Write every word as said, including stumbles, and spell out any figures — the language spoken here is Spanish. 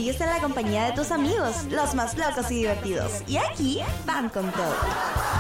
sigues en la compañía de tus amigos, los más locos y divertidos. Y aquí van con todo.